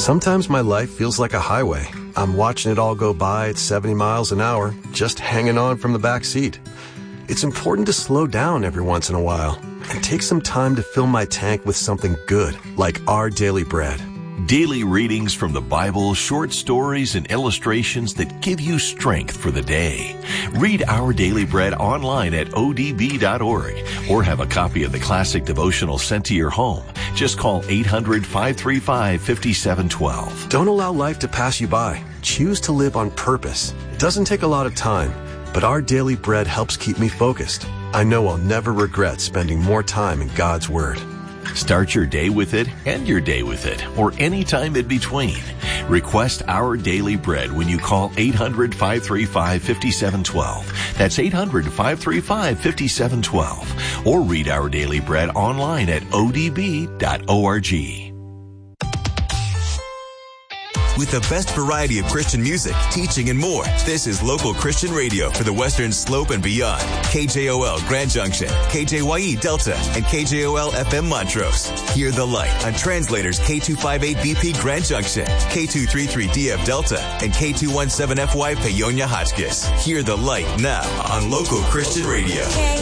Sometimes my life feels like a highway. I'm watching it all go by at 70 miles an hour, just hanging on from the back seat. It's important to slow down every once in a while and take some time to fill my tank with something good, like Our Daily Bread. Daily readings from the Bible, short stories, and illustrations that give you strength for the day. Read Our Daily Bread online at odb.org or have a copy of the classic devotional sent to your home. Just call 800-535-5712. Don't allow life to pass you by. Choose to live on purpose. It doesn't take a lot of time, but Our Daily Bread helps keep me focused. I know I'll never regret spending more time in God's Word. Start your day with it, end your day with it, or any time in between. Request Our Daily Bread when you call 800-535-5712. That's 800-535-5712. Or read Our Daily Bread online at odb.org. With the best variety of Christian music, teaching, and more, this is local Christian radio for the Western Slope and beyond. KJOL Grand Junction, KJYE Delta, and KJOL FM Montrose. Hear the light on translators K258BP Grand Junction, K233DF Delta, and K217FY Paonia Hotchkiss. Hear the light now on local Christian radio.